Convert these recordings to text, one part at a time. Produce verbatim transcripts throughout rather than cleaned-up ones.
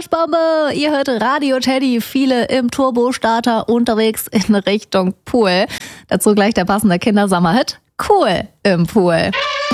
Arschbombe! Ihr hört Radio Teddy, viele im Turbostarter unterwegs in Richtung Pool. Dazu gleich der passende Kindersommerhit. Cool im Pool.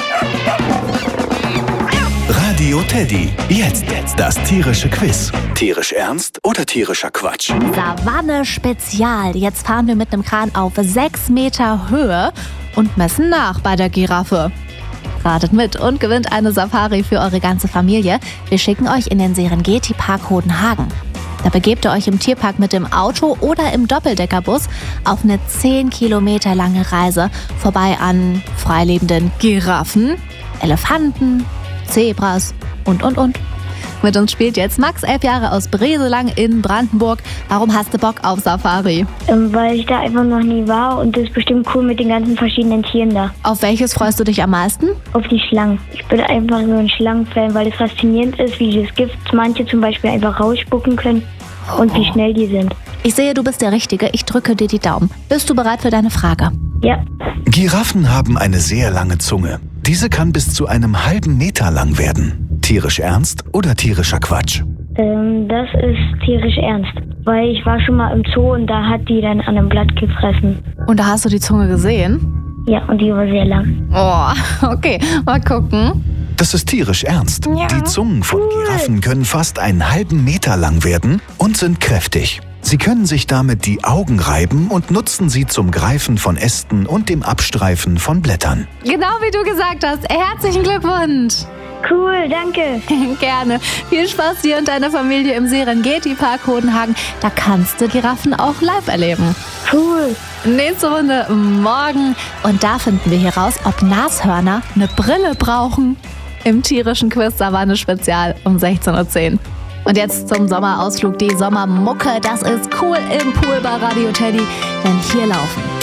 Radio Teddy, jetzt das tierische Quiz. Tierisch ernst oder tierischer Quatsch? Savanne Spezial. Jetzt fahren wir mit einem Kran auf sechs Meter Höhe und messen nach bei der Giraffe. Ratet mit und gewinnt eine Safari für eure ganze Familie. Wir schicken euch in den Serengeti-Park Hodenhagen. Da begebt ihr euch im Tierpark mit dem Auto oder im Doppeldeckerbus auf eine zehn Kilometer lange Reise vorbei an freilebenden Giraffen, Elefanten, Zebras und, und, und. Mit uns spielt jetzt Max, elf Jahre aus Breselang in Brandenburg. Warum hast du Bock auf Safari? Ähm, weil ich da einfach noch nie war und das ist bestimmt cool mit den ganzen verschiedenen Tieren da. Auf welches freust du dich am meisten? Auf die Schlangen. Ich bin einfach so ein Schlangenfan, weil es faszinierend ist, wie das Gift manche zum Beispiel einfach rausspucken können und wie schnell die sind. Ich sehe, du bist der Richtige. Ich drücke dir die Daumen. Bist du bereit für deine Frage? Ja. Giraffen haben eine sehr lange Zunge. Diese kann bis zu einem halben Meter lang werden. Tierisch ernst oder tierischer Quatsch? Ähm, das ist tierisch ernst. Weil ich war schon mal im Zoo und da hat die dann an einem Blatt gefressen. Und da hast du die Zunge gesehen? Ja, und die war sehr lang. Oh, okay. Mal gucken. Das ist tierisch ernst. Ja. Die Zungen von Giraffen können fast einen halben Meter lang werden und sind kräftig. Sie können sich damit die Augen reiben und nutzen sie zum Greifen von Ästen und dem Abstreifen von Blättern. Genau wie du gesagt hast. Herzlichen Glückwunsch. Cool, danke. Gerne. Viel Spaß dir und deiner Familie im Serengeti-Park Hodenhagen. Da kannst du Giraffen auch live erleben. Cool. Nächste Runde morgen. Und da finden wir hier raus, ob Nashörner eine Brille brauchen. Im tierischen Quiz Savanne Spezial um sechzehn Uhr zehn. Und jetzt zum Sommerausflug, die Sommermucke. Das ist cool im Pool bei Radio Teddy, denn hier laufen